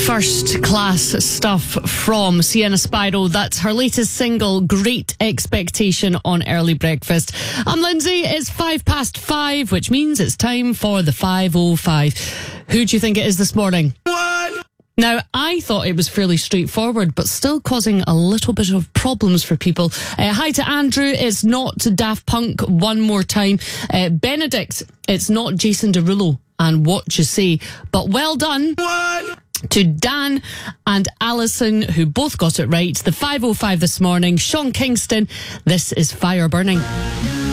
First class stuff from Sienna Spiral. That's her latest single, Great Expectation, on Early Breakfast. I'm Lindsay. It's 5:05, which means it's time for the 5:05. Who do you think it is this morning? What? Now, I thought it was fairly straightforward, but still causing a little bit of problems for people. Hi to Andrew. It's not Daft Punk one more time. Benedict, it's not Jason Derulo and What You Say. But well done. What? To Dan and Alison, who both got it right. The 5:05 this morning. Sean Kingston, this is Fire Burning.